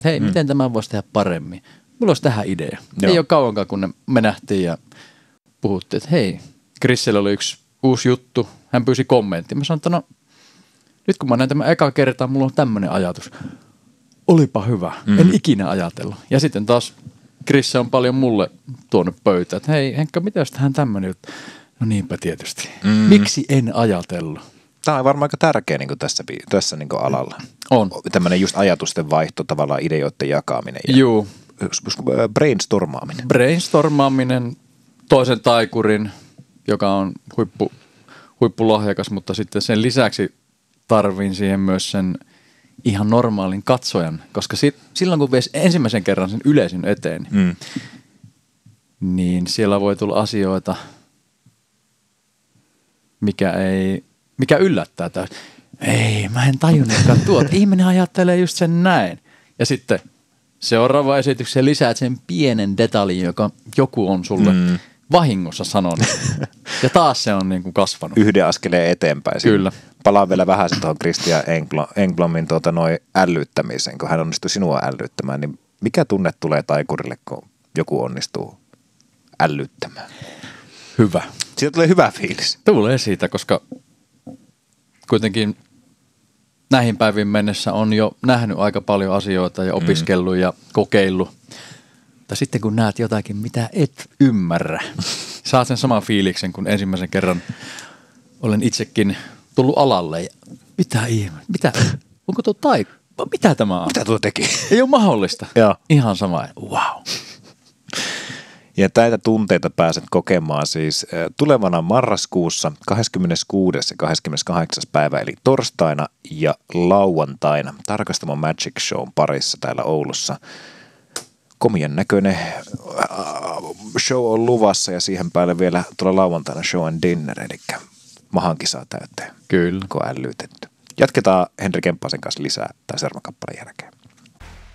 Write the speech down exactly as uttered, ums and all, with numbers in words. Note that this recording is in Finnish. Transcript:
hei, mm. miten tämä voisi tehdä paremmin? Mulla olisi tähän idea. Joo. Ei ole kauankaan, kun ne, me nähtiin ja puhuttiin, että hei, Chrisillä oli yksi uusi juttu. Hän pyysi kommenttia. Mä sanoin, että no, nyt kun mä näin tämän eka kertaa, mulla on tämmöinen ajatus. Olipa hyvä. Mm. En ikinä ajatellut. Ja sitten taas Chris on paljon mulle tuonut pöytään, että hei Henkka, mitä jos tähän tämmöinen juttu? No niinpä tietysti. Mm. Miksi en ajatellut? Tämä on varmaan aika tärkeä niin tässä, tässä niin alalla. On. Tämmöinen just ajatusten vaihto, tavallaan ideoiden jakaminen. Ja Juu. Brainstormaaminen. Brainstormaaminen, toisen taikurin, joka on huippu, huippulahjakas, mutta sitten sen lisäksi tarvin siihen myös sen ihan normaalin katsojan, koska sit, silloin kun vies ensimmäisen kerran sen yleisön eteen, mm. niin siellä voi tulla asioita, mikä ei, mikä yllättää täysin. Ei, mä en tajunnutkaan tuota. Ihminen ajattelee just sen näin. Ja sitten seuraava esitykseen lisäät sen pienen detaljin, joka joku on sulle mm. vahingossa sanonut. Ja taas se on niin kuin kasvanut. Yhden askeleen eteenpäin. Kyllä. Palaan vielä vähän tuohon Christian Engblomin tuota, noi älyttämiseen, kun hän onnistui sinua älyttämään. Niin mikä tunne tulee taikurille, kun joku onnistuu älyttämään? Hyvä. Siitä tulee hyvä fiilis. Tulee siitä, koska kuitenkin näihin päiviin mennessä on jo nähnyt aika paljon asioita ja opiskellut mm. ja kokeillut. Mutta sitten kun näet jotakin, mitä et ymmärrä, saat sen saman fiiliksen, kun ensimmäisen kerran olen itsekin tullut alalle. Ja mitä ihme? Mitä? Onko tuo taik? Mitä tämä on? Mitä tuo teki? Ei ole mahdollista. Joo. Ihan sama. Wow. Ja näitä tunteita pääset kokemaan siis tulevana marraskuussa kahdeskymmeneskuudes ja kahdeskymmeneskahdeksas päivä, eli torstaina ja lauantaina Tarkastamo Magic Shown parissa täällä Oulussa. Komian näköinen show on luvassa ja siihen päälle vielä tuolla lauantaina show and dinner, eli mahankin saa täyteen. Kyllä. Kun älytetty. Jatketaan Henri Kemppasen kanssa lisää tämän Sermakappaleen jälkeen.